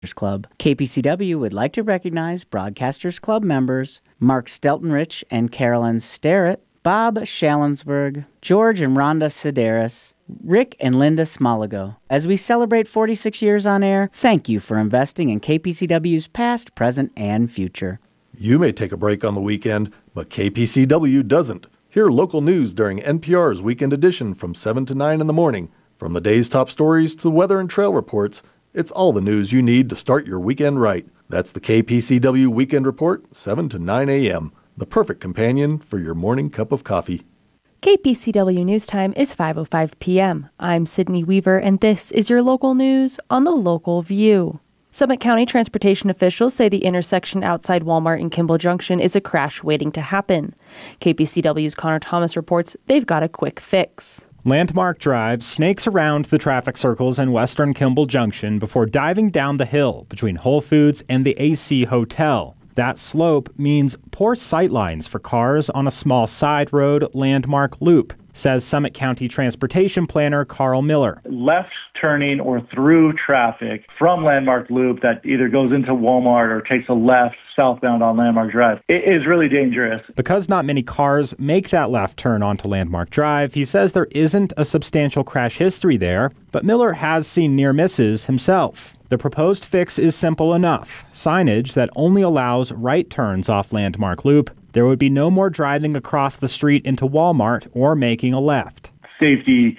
Club. KPCW would like to recognize Broadcasters Club members Mark Steltenrich and Carolyn Starrett, Bob Shallensberg, George and Rhonda Sedaris, Rick and Linda Smoligo. As we celebrate 46 years on air, thank you for investing in KPCW's past, present, and future. You may take a break on the weekend, but KPCW doesn't. Hear local news during NPR's Weekend Edition from 7 to 9 in the morning. From the day's top stories to the weather and trail reports, it's all the news you need to start your weekend right. That's the KPCW Weekend Report, 7 to 9 a.m., the perfect companion for your morning cup of coffee. KPCW News Time is 5:05 p.m. I'm Sydney Weaver, and this is your local news on the Local View. Summit County transportation officials say the intersection outside Walmart in Kimball Junction is a crash waiting to happen. KPCW's Connor Thomas reports they've got a quick fix. Landmark Drive snakes around the traffic circles in western Kimball Junction before diving down the hill between Whole Foods and the AC Hotel. That slope means poor sightlines for cars on a small side road Landmark Loop, says Summit County Transportation Planner Carl Miller. Left turning or through traffic from Landmark Loop that either goes into Walmart or takes a left southbound on Landmark Drive, it is really dangerous. Because not many cars make that left turn onto Landmark Drive, he says there isn't a substantial crash history there, but Miller has seen near misses himself. The proposed fix is simple enough. Signage that only allows right turns off Landmark Loop. There would be no more driving across the street into Walmart or making a left. Safety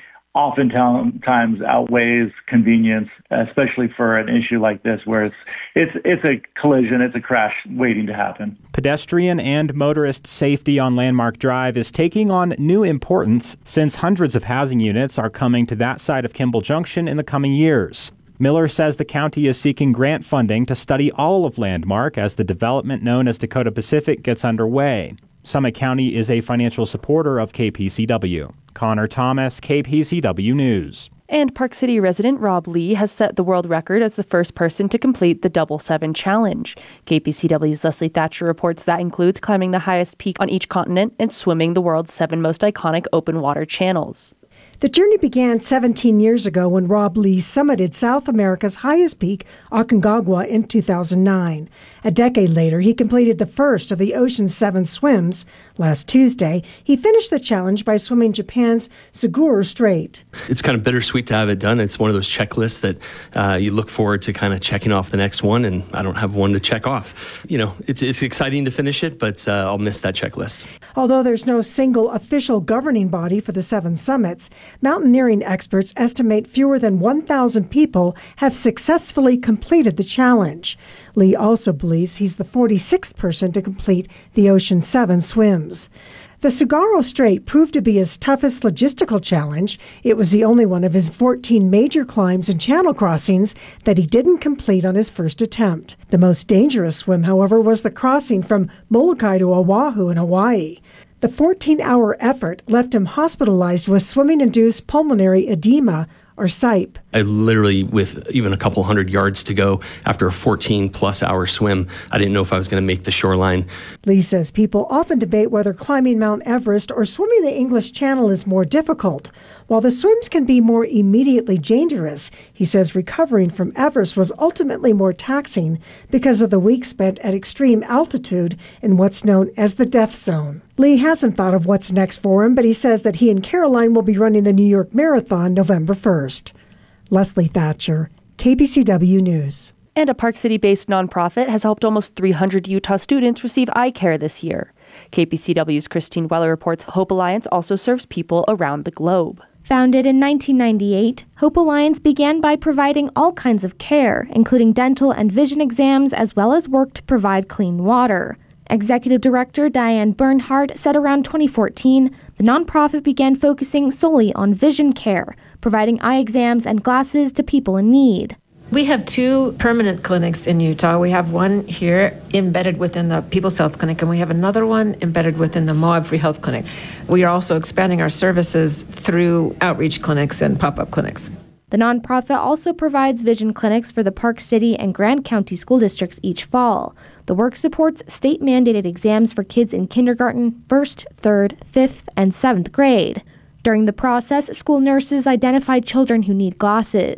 oftentimes outweighs convenience, especially for an issue like this where it's a collision, it's a crash waiting to happen. Pedestrian and motorist safety on Landmark Drive is taking on new importance since hundreds of housing units are coming to that side of Kimball Junction in the coming years. Miller says the county is seeking grant funding to study all of Landmark as the development known as Dakota Pacific gets underway. Summit County is a financial supporter of KPCW. Connor Thomas, KPCW News. And Park City resident Rob Lee has set the world record as the first person to complete the Double 7 Challenge. KPCW's Leslie Thatcher reports that includes climbing the highest peak on each continent and swimming the world's 7 most iconic open water channels. The journey began 17 years ago when Rob Lee summited South America's highest peak, Aconcagua, in 2009. A decade later, he completed the first of the Ocean's 7 swims. Last Tuesday, he finished the challenge by swimming Japan's Tsugaru Strait. It's kind of bittersweet to have it done. It's one of those checklists that you look forward to kind of checking off the next one, and I don't have one to check off. You know, it's exciting to finish it, but I'll miss that checklist. Although there's no single official governing body for the 7 summits, mountaineering experts estimate fewer than 1,000 people have successfully completed the challenge. Lee also believes he's the 46th person to complete the Ocean 7 swims. The Tsugaru Strait proved to be his toughest logistical challenge. It was the only one of his 14 major climbs and channel crossings that he didn't complete on his first attempt. The most dangerous swim, however, was the crossing from Molokai to Oahu in Hawaii. The 14-hour effort left him hospitalized with swimming-induced pulmonary edema, or SIPE. I literally, with even a couple hundred yards to go after a 14-plus hour swim, I didn't know if I was going to make the shoreline. Lee says people often debate whether climbing Mount Everest or swimming the English Channel is more difficult. While the swims can be more immediately dangerous, he says recovering from Everest was ultimately more taxing because of the weeks spent at extreme altitude in what's known as the death zone. Lee hasn't thought of what's next for him, but he says that he and Caroline will be running the New York Marathon November 1st. Leslie Thatcher, KPCW News. And a Park City-based nonprofit has helped almost 300 Utah students receive eye care this year. KPCW's Christine Weller reports Hope Alliance also serves people around the globe. Founded in 1998, Hope Alliance began by providing all kinds of care, including dental and vision exams, as well as work to provide clean water. Executive Director Diane Bernhardt said around 2014, the nonprofit began focusing solely on vision care, providing eye exams and glasses to people in need. We have 2 permanent clinics in Utah. We have one here embedded within the People's Health Clinic, and we have another one embedded within the Moab Free Health Clinic. We are also expanding our services through outreach clinics and pop-up clinics. The nonprofit also provides vision clinics for the Park City and Grand County school districts each fall. The work supports state-mandated exams for kids in kindergarten, 1st, 3rd, 5th, and 7th grade. During the process, school nurses identify children who need glasses.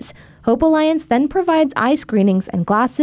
Hope Alliance then provides eye screenings and glasses